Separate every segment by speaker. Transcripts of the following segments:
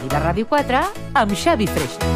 Speaker 1: Matí de Ràdio 4 amb Xavi Freixas.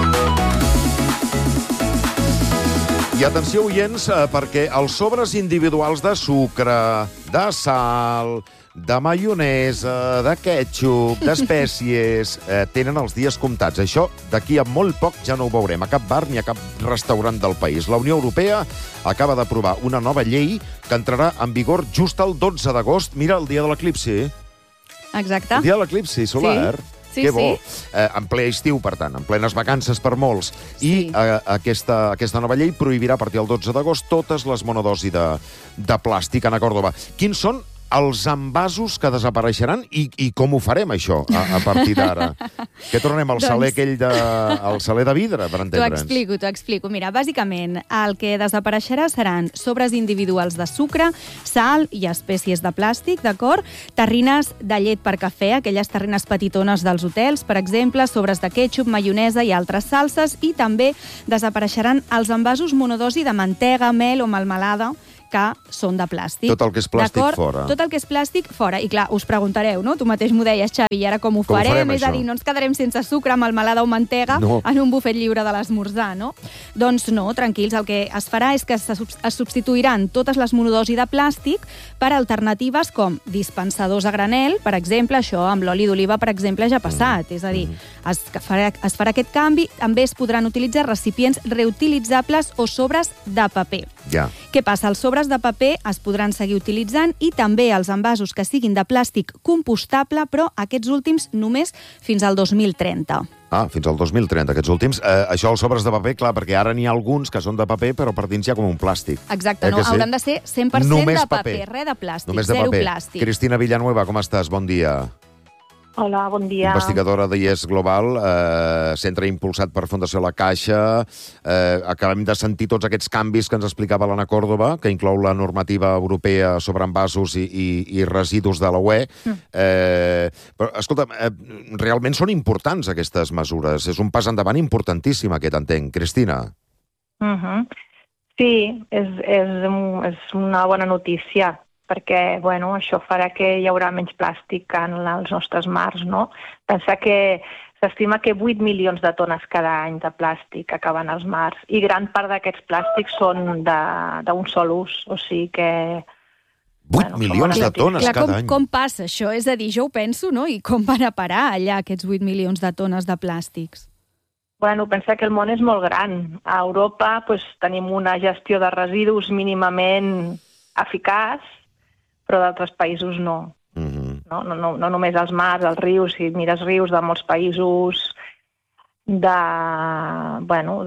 Speaker 2: I atenció, oients, perquè els sobres individuals de sucre, de sal, de maionesa, de ketchup, d'espècies, tenen els dies comptats. Això, d'aquí a molt poc, ja no ho veurem a cap bar ni a cap restaurant del país. La Unió Europea acaba d'aprovar una nova llei que entrarà en vigor just el 12 d'agost. Mira, el dia de l'eclipsi.
Speaker 3: Exacte.
Speaker 2: El dia de l'eclipsi solar.
Speaker 3: Sí,
Speaker 2: que bo.
Speaker 3: sí.
Speaker 2: En ple estiu, per tant, en plenes vacances per molts. I aquesta nova llei prohibirà a partir del 12 d'agost totes les monodosi de plàstic a Còrdova. Quins són els envasos que desapareixeran i com ho farem, això, a partir d'ara? Que tornem al saler aquell al saler de vidre, per entendre'ns.
Speaker 3: T'ho explico. Mira, bàsicament, el que desapareixerà seran sobres individuals de sucre, sal i espècies de plàstic, d'acord? Terrines de llet per cafè, aquelles terrines petitones dels hotels, per exemple, sobres de ketchup, maionesa i altres salses, i també desapareixeran els envasos monodosi de mantega, mel o melmelada, que són de plàstic.
Speaker 2: Tot el que és plàstic fora.
Speaker 3: Tot el que és plàstic fora. I clar, us preguntareu, no? Tu mateix m'ho deies, Xavi, i ara com ho farem? És a dir, no ens quedarem sense sucre, melmelada o mantega en un bufet lliure de l'esmorzar, no? Doncs no, tranquils, el que es farà és que es substituiran totes les monodosi de plàstic per alternatives com dispensadors a granel, per exemple, això amb l'oli d'oliva, per exemple, ja ha passat. És a dir, es farà aquest canvi, també es podran utilitzar recipients reutilitzables o sobres de paper.
Speaker 2: Ja.
Speaker 3: Què passa? Els sobres de paper es podran seguir utilitzant i també els envasos que siguin de plàstic compostable, però aquests últims només fins al 2030.
Speaker 2: Fins al 2030, aquests últims. Això, els sobres de paper, clar, perquè ara n'hi ha alguns que són de paper, però per dins hi ha com un plàstic.
Speaker 3: Exacte, no, hauran de ser 100%
Speaker 2: només
Speaker 3: de paper, res de plàstic,
Speaker 2: només de
Speaker 3: zero
Speaker 2: paper.
Speaker 3: plàstic.
Speaker 2: Cristina Villanueva, com estàs? Bon dia.
Speaker 4: Hola, bon dia.
Speaker 2: Investigadora d'IES Global, centre impulsat per Fundació La Caixa. Acabem de sentir tots aquests canvis que ens explicava l'Anna Còrdova, que inclou la normativa europea sobre envasos i residus de la UE. Però, escolta, realment són importants aquestes mesures. És un pas endavant importantíssim aquest, entenc. Cristina.
Speaker 4: Sí, és una bona notícia, perquè això farà que hi haurà menys plàstic en els nostres mars, no? Pensar que s'estima que 8 milions de tones cada any de plàstic acaben als mars, i gran part d'aquests plàstics són d'un sol ús, o sigui que...
Speaker 2: 8 milions de tones cada any.
Speaker 3: Com passa això? És a dir, jo ho penso, no? I com van a parar allà aquests 8 milions de tones de plàstics?
Speaker 4: Pensa que el món és molt gran. A Europa tenim una gestió de residus mínimament eficaç, però d'altres països no. No només els mars, els rius, si mires rius de molts països del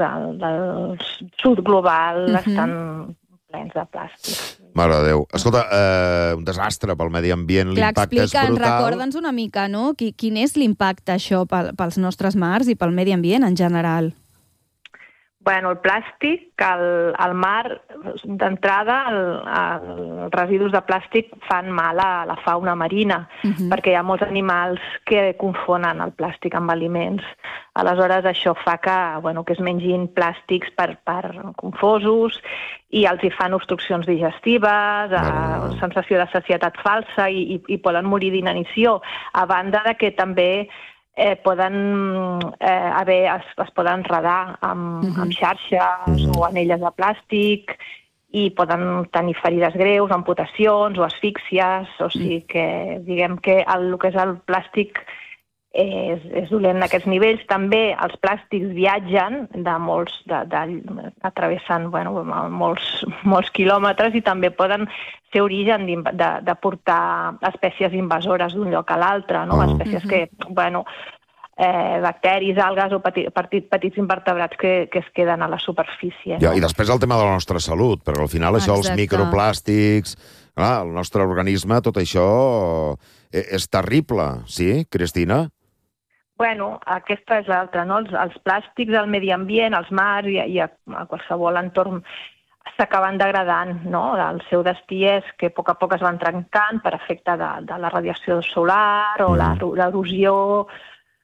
Speaker 4: sud global estan plens de plàstic.
Speaker 2: Mare de Déu. Escolta, un desastre pel medi ambient, l'impacte és brutal.
Speaker 3: Recorda'ns una mica, no? Quin és l'impacte, això, pels nostres mars i pel medi ambient en general?
Speaker 4: El plàstic, al mar, d'entrada, els residus de plàstic fan mal a la fauna marina, perquè hi ha molts animals que confonen el plàstic amb aliments. Aleshores, això fa que es mengin plàstics per confosos i els hi fan obstruccions digestives, sensació de sacietat falsa i poden morir d'inanició, a banda de que també es poden enredar amb xarxes o anelles de plàstic i poden tenir ferides greus, amputacions o asfíxies, o sigui que diguem que el que és el plàstic és dolent en aquests nivells. També els plàstics viatgen travessen molts quilòmetres i també poden ser origen de portar espècies invasores d'un lloc a l'altre, espècies que, bacteris, algues o petits invertebrats que es queden a la superfície.
Speaker 2: I després el tema de la nostra salut, perquè al final això, els microplàstics, el nostre organisme, tot això és terrible, sí, Cristina?
Speaker 4: Aquesta és l'altra, no? Els plàstics al medi ambient, als mars i a qualsevol entorn s'acaben degradant, no? El seu destí és que a poc es van trencant per efecte de la radiació solar o l'erosió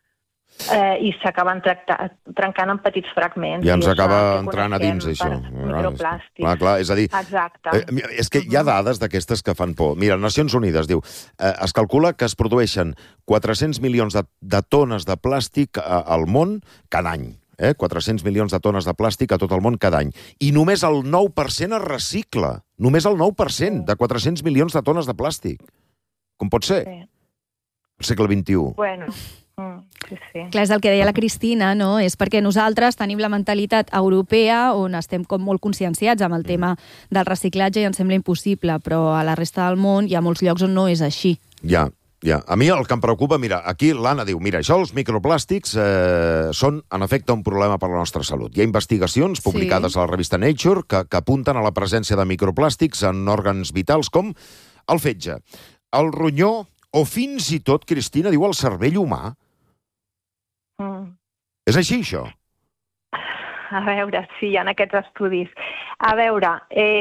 Speaker 4: i s'acaben trencant en petits fragments.
Speaker 2: I ens acaba entrant a dins, això.
Speaker 4: Microplàstics.
Speaker 2: Clar, és a dir...
Speaker 4: Exacte.
Speaker 2: És que hi ha dades d'aquestes que fan por. Mira, Nacions Unides diu, es calcula que es produeixen 400 milions de tones de plàstic al món cada any. 400 milions de tones de plàstic a tot el món cada any. I només el 9% es recicla. Només el 9% de 400 milions de tones de plàstic. Com pot ser? Al segle XXI.
Speaker 4: Bueno... Sí.
Speaker 3: Clar, és el que deia la Cristina, no? És perquè nosaltres tenim la mentalitat europea on estem com molt conscienciats amb el tema del reciclatge i ens sembla impossible, però a la resta del món hi ha molts llocs on no és així.
Speaker 2: Ja. A mi el que em preocupa, mira, aquí l'Anna diu, mira, això els microplàstics són, en efecte, un problema per a la nostra salut. Hi ha investigacions publicades a la revista Nature que apunten a la presència de microplàstics en òrgans vitals com el fetge, el ronyó o fins i tot, Cristina, diu el cervell humà. És així, això?
Speaker 4: A veure, sí, hi ha aquests estudis. A veure,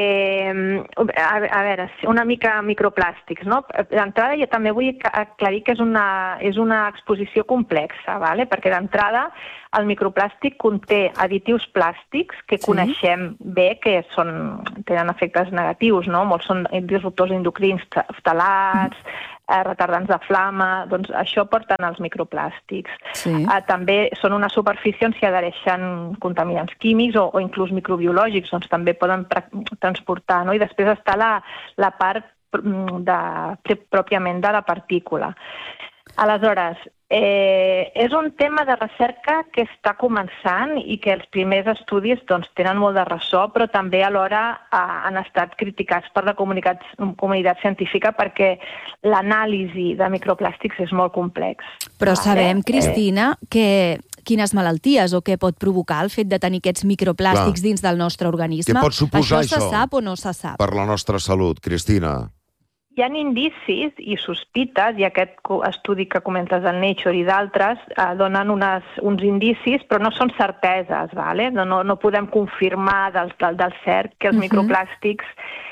Speaker 4: una mica microplàstics, no? D'entrada jo també vull aclarir que és una exposició complexa, ¿vale? Perquè d'entrada el microplàstic conté additius plàstics que coneixem bé, que tenen efectes negatius, no? Molts són disruptors endocrins, ftalats, retardants de flama, doncs això porten els microplàstics. També són una superfície on s'hi adhereixen contaminants químics o inclús microbiològics, doncs també poden transportar, no? I després està la part pròpiament de la partícula. Aleshores, és un tema de recerca que està començant i que els primers estudis tenen molt de ressò, però també alhora han estat criticats per la comunitat científica perquè l'anàlisi de microplàstics és molt complex.
Speaker 3: Però sabem, Cristina, quines malalties o què pot provocar el fet de tenir aquests microplàstics dins del nostre organisme?
Speaker 2: Què pot suposar això?
Speaker 3: Això se sap o no se sap?
Speaker 2: Per la nostra salut, Cristina.
Speaker 4: Hi ha indicis i sospites, i aquest estudi que comentes del Nature i d'altres donen uns indicis, però no són certeses, ¿vale? No podem confirmar del cert que els microplàstics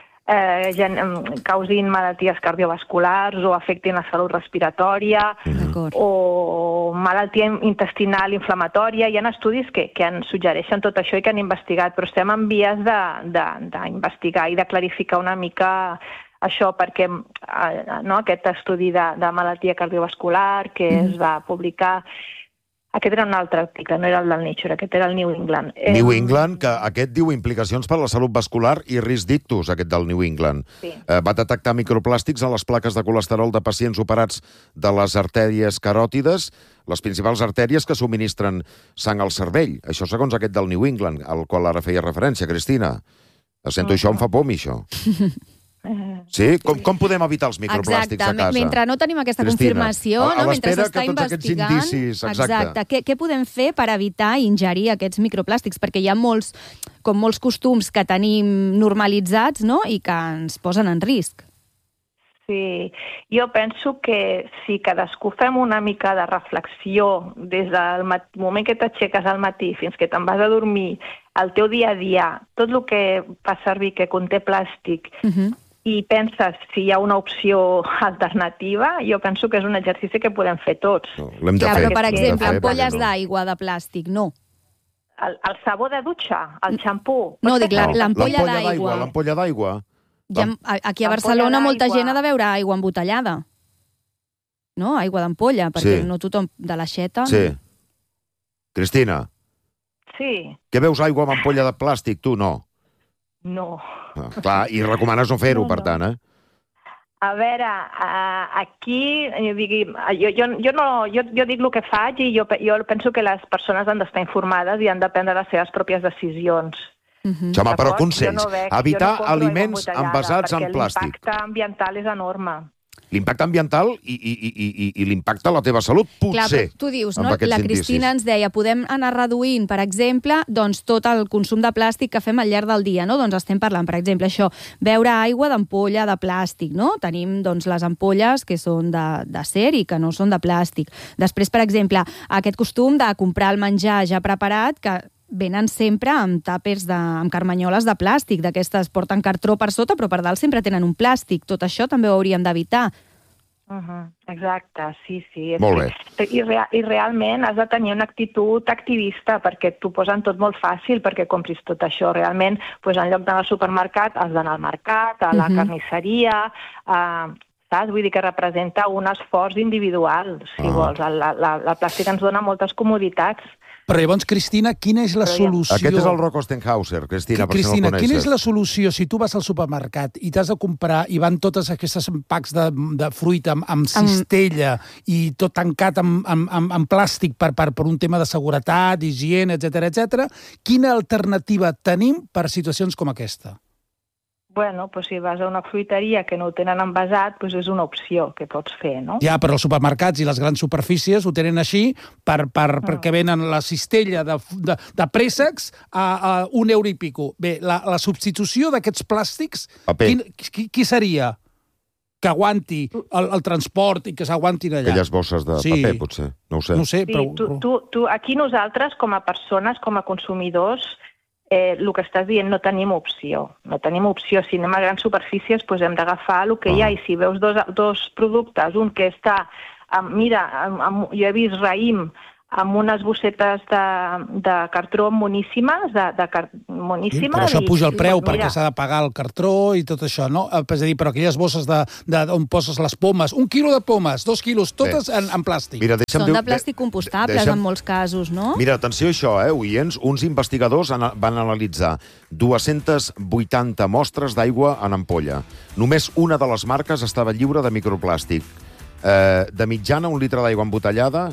Speaker 4: causin malalties cardiovasculars o afectin la salut respiratòria o malaltia intestinal inflamatòria. Hi ha estudis que suggereixen tot això i que han investigat, però estem en vies d'investigar i de clarificar una mica això, perquè aquest estudi de malaltia cardiovascular que es va publicar, aquest era un altre article, no era el del Nature, aquest era el New England.
Speaker 2: New England, que aquest diu implicacions per a la salut vascular i risc d'ictus, aquest del New England. Va detectar microplàstics a les plaques de colesterol de pacients operats de les artèries caròtides, les principals artèries que subministren sang al cervell. Això segons aquest del New England, al qual ara feia referència, Cristina. Sento això, em fa por, això. Sí? Com podem evitar els microplàstics a casa?
Speaker 3: Mentre no tenim aquesta confirmació, mentre s'està investigant... Exacte. Què podem fer per evitar ingerir aquests microplàstics? Perquè hi ha molts costums que tenim normalitzats, no?, i que ens posen en risc.
Speaker 4: Sí, jo penso que si cadascú fem una mica de reflexió des del moment que t'aixeques al matí fins que te'n vas a dormir, el teu dia a dia, tot el que fa servir que conté plàstic, i penses si hi ha una opció alternativa, jo penso que és un exercici que podem fer tots.
Speaker 2: L'hem de fer.
Speaker 3: Però, per exemple, ampolles d'aigua de plàstic, no.
Speaker 4: El sabó de dutxa, el xampú...
Speaker 3: No, dic l'ampolla d'aigua.
Speaker 2: L'ampolla d'aigua.
Speaker 3: Aquí a Barcelona molta gent ha de beure aigua embotellada. No? Aigua d'ampolla, perquè no tothom de l'aixeta...
Speaker 2: Sí. Cristina?
Speaker 4: Sí.
Speaker 2: Que beus aigua amb ampolla de plàstic, tu no?
Speaker 4: No.
Speaker 2: Clar, i recomanes no fer-ho, per tant,
Speaker 4: A veure, aquí, jo dic el que faig i jo penso que les persones han d'estar informades i han de prendre les seves pròpies decisions.
Speaker 2: Xama, però consens, evitar aliments envasats en plàstic.
Speaker 4: L'impacte ambiental és enorme.
Speaker 2: L'impacte ambiental i l'impacte a la teva salut, potser.
Speaker 3: Clar, tu dius, no? La Cristina ens deia, podem anar reduint, per exemple, doncs, tot el consum de plàstic que fem al llarg del dia, no? Doncs estem parlant, per exemple, això, beure aigua d'ampolla de plàstic, no? Tenim, doncs, les ampolles que són d'acer i que no són de plàstic. Després, per exemple, aquest costum de comprar el menjar ja preparat, que venen sempre amb tàpers, amb carmanyoles de plàstic, d'aquestes porten cartró per sota, però per dalt sempre tenen un plàstic. Tot això també ho hauríem d'evitar.
Speaker 4: Exacte, sí.
Speaker 2: Molt bé.
Speaker 4: I realment has de tenir una actitud activista perquè t'ho posen tot molt fàcil perquè compris tot això. Realment, doncs, en lloc d'anar al supermercat, has d'anar al mercat, a la carnisseria, saps? Vull dir que representa un esforç individual, si vols. La plàstica ens dona moltes comoditats.
Speaker 5: Però llavors, Cristina, quina és la solució?
Speaker 2: Aquest és el Rocco Stenhauser, Cristina, per si no el coneixes.
Speaker 5: Quina és la solució si tu vas al supermercat i t'has de comprar i van totes aquestes packs de fruita amb cistella i tot tancat amb plàstic per un tema de seguretat, higiene, etc. Quina alternativa tenim per situacions com aquesta?
Speaker 4: Bueno, doncs si vas a una fruiteria que no ho tenen envasat, doncs és una opció que pots fer, no?
Speaker 5: Ja, però els supermercats i les grans superfícies ho tenen així perquè venen la cistella de préssecs a €1 i pico. Bé, la substitució d'aquests plàstics, qui seria? Que aguanti el transport i que s'aguantin allà.
Speaker 2: Aquelles bosses de paper, potser. No ho sé.
Speaker 4: Tu, aquí nosaltres, com a persones, com a consumidors, el que estàs dient, no tenim opció. No tenim opció. Si anem a grans superfícies, doncs hem d'agafar el que hi ha. I si veus dos productes, un que està... Mira, jo he vist raïm amb unes bossetes de cartró moníssimes,
Speaker 5: Però això puja el preu perquè s'ha de pagar el cartró i tot això, no? És a dir, però aquelles bosses on poses les pomes, 1 quilo de pomes, 2 quilos, totes en plàstic.
Speaker 3: Són de plàstic compostables en molts casos, no?
Speaker 2: Mira, atenció a això, oients. Uns investigadors van analitzar 280 mostres d'aigua en ampolla. Només una de les marques estava lliure de microplàstic. De mitjana, 1 litre d'aigua embotellada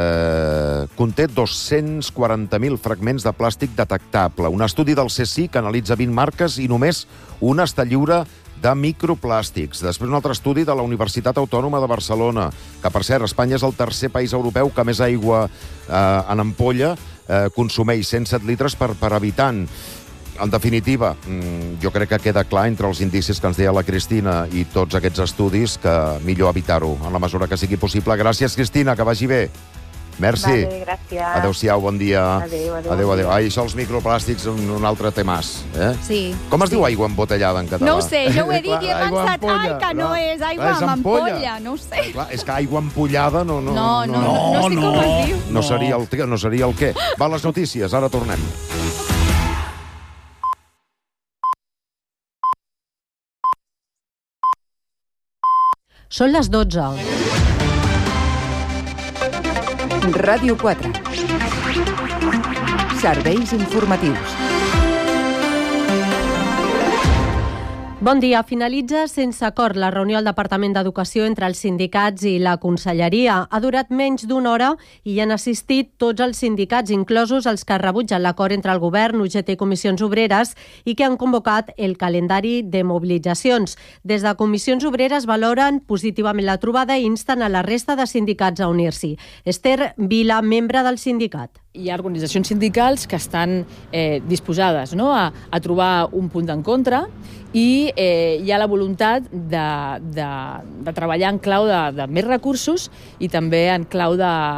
Speaker 2: conté 240.000 fragments de plàstic detectable. Un estudi del CSIC analitza 20 marques i només una està lliure de microplàstics. Després un altre estudi de la Universitat Autònoma de Barcelona, que, per cert, Espanya és el tercer país europeu que més aigua en ampolla consumeix, 107 litres per habitant. En definitiva, jo crec que queda clar entre els indicis que ens deia la Cristina i tots aquests estudis que millor evitar-ho en la mesura que sigui possible. Gràcies, Cristina, que vagi bé. Merci.
Speaker 4: Vale, gràcies.
Speaker 2: Adéu-siau, bon dia.
Speaker 4: Adéu.
Speaker 2: Ai, això els microplàstics, un altre temàs.
Speaker 3: Sí.
Speaker 2: Com es diu aigua embotellada en català?
Speaker 3: No ho sé, jo ho he dit i he pensat, que no és aigua amb ampolla, no ho sé.
Speaker 2: És que aigua ampollada no
Speaker 3: sé com es diu.
Speaker 2: No seria el què. Va, les notícies, ara tornem.
Speaker 1: Són les 12.
Speaker 6: Ràdio 4. Serveis informatius.
Speaker 1: Bon dia. Finalitza sense acord la reunió al Departament d'Educació entre els sindicats i la Conselleria. Ha durat menys d'una hora i hi han assistit tots els sindicats, inclosos els que rebutgen l'acord entre el Govern, UGT i Comissions Obreres, i que han convocat el calendari de mobilitzacions. Des de Comissions Obreres valoren positivament la trobada i insten a la resta de sindicats a unir-s'hi. Esther Vila, membre del sindicat.
Speaker 7: Hi ha organitzacions sindicals que estan disposades a trobar un punt d'encontre i hi ha la voluntat de treballar en clau de més recursos i també en clau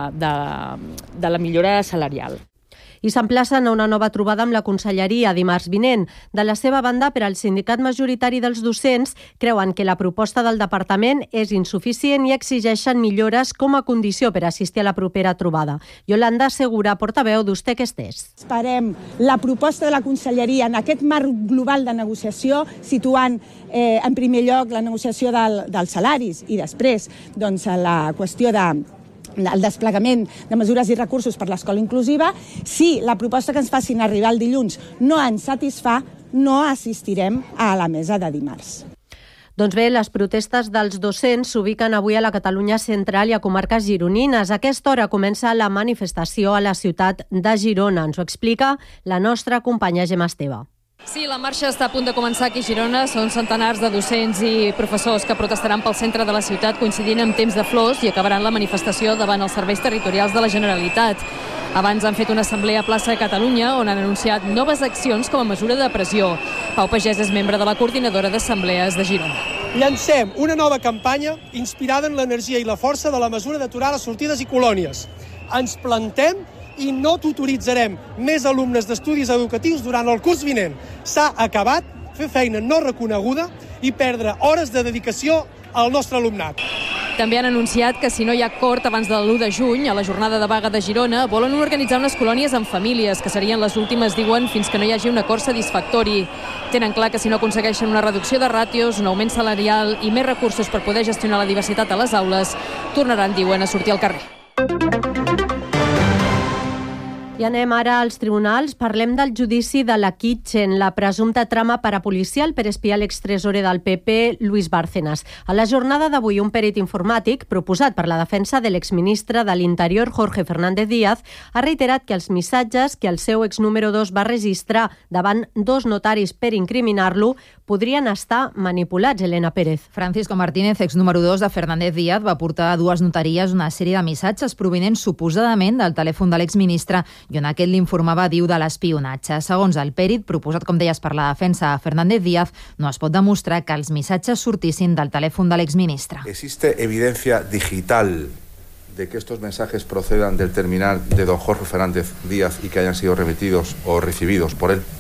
Speaker 7: de la millora salarial.
Speaker 1: I s'emplacen a una nova trobada amb la Conselleria dimarts vinent. De la seva banda, per al sindicat majoritari dels docents, creuen que la proposta del departament és insuficient i exigeixen millores com a condició per assistir a la propera trobada. Yolanda Segura, portaveu d'Ustec Estés.
Speaker 8: Esperem la proposta de la Conselleria en aquest marc global de negociació, situant en primer lloc la negociació dels salaris i després la qüestió el desplegament de mesures i recursos per l'escola inclusiva. Si la proposta que ens facin arribar el dilluns no ens satisfà, no assistirem a la mesa de dimarts.
Speaker 1: Doncs bé, les protestes dels docents s'ubiquen avui a la Catalunya central i a comarques gironines. A aquesta hora comença la manifestació a la ciutat de Girona. Ens ho explica la nostra companya Gemma Esteve.
Speaker 9: Sí, la marxa està a punt de començar aquí a Girona. Són centenars de docents i professors que protestaran pel centre de la ciutat coincidint amb temps de flors i acabaran la manifestació davant els serveis territorials de la Generalitat. Abans han fet una assemblea a plaça Catalunya on han anunciat noves accions com a mesura de pressió. Pau Pagès és membre de la coordinadora d'assemblees de Girona.
Speaker 10: Llancem una nova campanya inspirada en l'energia i la força de la mesura d'aturar les sortides i colònies. Ens plantem i no tutoritzarem més alumnes d'estudis educatius durant el curs vinent. S'ha acabat fer feina no reconeguda i perdre hores de dedicació al nostre alumnat.
Speaker 9: També han anunciat que si no hi ha acord abans de l'1 de juny, a la jornada de vaga de Girona, volen organitzar unes colònies amb famílies, que serien les últimes, diuen, fins que no hi hagi un acord satisfactori. Tenen clar que si no aconsegueixen una reducció de ràtios, un augment salarial i més recursos per poder gestionar la diversitat a les aules, tornaran, diuen, a sortir al carrer.
Speaker 1: I anem ara als tribunals. Parlem del judici de la Kitchen, la presumpta trama parapolicial per espiar l'extresore del PP, Luis Bárcenas. A la jornada d'avui, un perit informàtic, proposat per la defensa de l'exministre de l'Interior, Jorge Fernández Díaz, ha reiterat que els missatges que el seu exnúmero 2 va registrar davant 2 notaris per incriminar-lo podrien estar manipulats, Elena Pérez.
Speaker 11: Francisco Martínez, exnúmero 2 de Fernández Díaz, va portar a 2 notaries una sèrie de missatges provinents suposadament del telèfon de l'exministre i on aquest l'informava, diu, de l'espionatge. Segons el pèrit, proposat, com deies, per la defensa de Fernández Díaz, no es pot demostrar que els missatges sortissin del telèfon de l'exministre.
Speaker 12: ¿Existe evidencia digital de que estos mensajes procedan del terminal de don Jorge Fernández Díaz y que hayan sido remitidos o recibidos por él?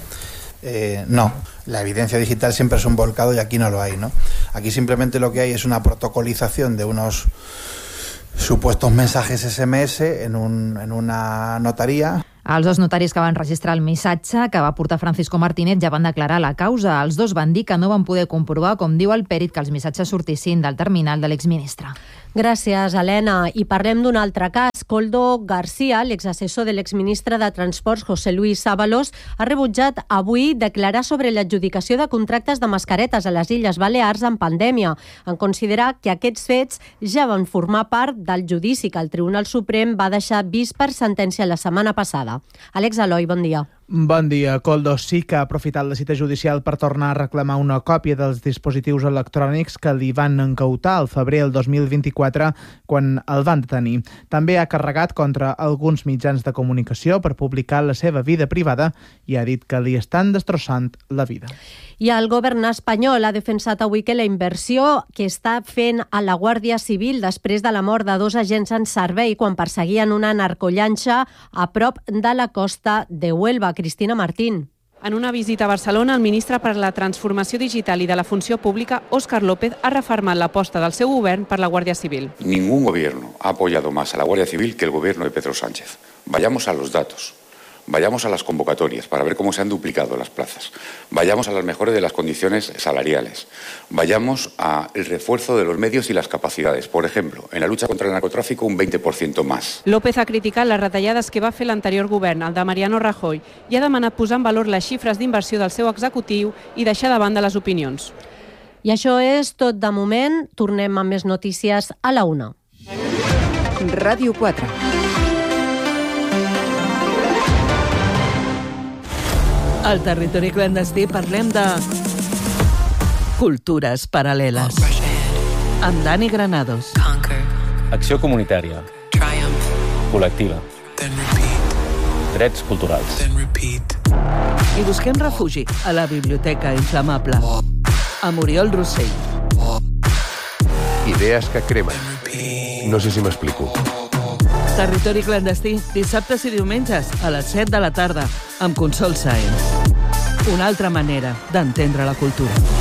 Speaker 13: No, la evidencia digital siempre es un volcado y aquí no lo hay, ¿no? Aquí simplemente lo que hay es una protocolización de unos supuestos mensajes SMS en una notaria.
Speaker 11: Els 2 notaris que van registrar el missatge que va portar Francisco Martínez ja van declarar la causa. Els 2 van dir que no van poder comprovar, com diu el pèrit, que els missatges sortissin del terminal de l'exministre.
Speaker 1: Gràcies, Helena. I parlem d'un altre cas. Koldo García, l'exassessor de l'exministre de Transports, José Luis Ábalos, ha rebutjat avui declarar sobre l'adjudicació de contractes de mascaretes a les Illes Balears en pandèmia, en considerar que aquests fets ja van formar part del judici que el Tribunal Suprem va deixar vist per sentència la setmana passada. Àlex Eloi, bon dia.
Speaker 14: Bon dia. Koldo sí que ha aprofitat la cita judicial per tornar a reclamar una còpia dels dispositius electrònics que li van incautar al febrer del 2024 quan el van detenir. També ha carregat contra alguns mitjans de comunicació per publicar la seva vida privada i ha dit que li estan destrossant la vida.
Speaker 1: I el govern espanyol ha defensat avui que la inversió que està fent a la Guàrdia Civil després de la mort de 2 agents en servei quan perseguien una narcollanxa a prop de la costa de Huelva. Cristina Martín.
Speaker 15: En una visita a Barcelona, el ministre per la Transformació Digital i de la Funció Pública, Óscar López, ha refermat l'aposta del seu govern per la Guàrdia Civil.
Speaker 16: Ningún gobierno ha apoyado más a la Guardia Civil que el gobierno de Pedro Sánchez. Vayamos a los datos. Vayamos a las convocatorias para ver cómo se han duplicado las plazas. Vayamos a las mejoras de las condiciones salariales. Vayamos al refuerzo de los medios y las capacidades. Por ejemplo, en la lucha contra el narcotráfico, un 20% más.
Speaker 15: López ha criticat les retallades que va fer l'anterior govern, el de Mariano Rajoy, i ha demanat posar en valor les xifres d'inversió del seu executiu i deixar de banda les opinions.
Speaker 1: I això és tot de moment. Tornem amb més notícies a la 1.
Speaker 6: Ràdio 4.
Speaker 17: Al territori clandestí parlem de cultures paral·leles. Amb Dani Granados.
Speaker 18: Acció comunitària. Col·lectiva. Drets culturals.
Speaker 17: I busquem refugi a la Biblioteca Inflamable. Amb Oriol Rossell.
Speaker 19: Idees que cremen. No sé si m'explico.
Speaker 17: Territori clandestí, dissabtes i diumenges a les 7 de la tarda, amb Consol Science. Una altra manera d'entendre la cultura.